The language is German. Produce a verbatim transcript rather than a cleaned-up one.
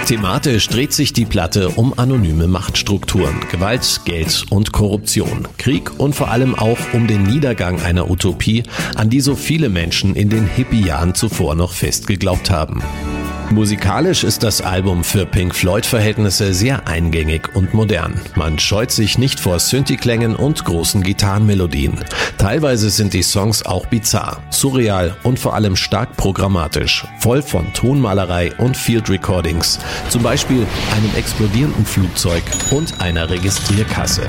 Thematisch dreht sich die Platte um anonyme Machtstrukturen, Gewalt, Geld und Korruption, Krieg und vor allem auch um den Niedergang einer Utopie, an die so viele Menschen in den Hippie-Jahren zuvor noch fest geglaubt haben. Musikalisch ist das Album für Pink Floyd-Verhältnisse sehr eingängig und modern. Man scheut sich nicht vor Synthi-Klängen und großen Gitarrenmelodien. Teilweise sind die Songs auch bizarr, surreal und vor allem stark programmatisch, voll von Tonmalerei und Field Recordings, zum Beispiel einem explodierenden Flugzeug und einer Registrierkasse.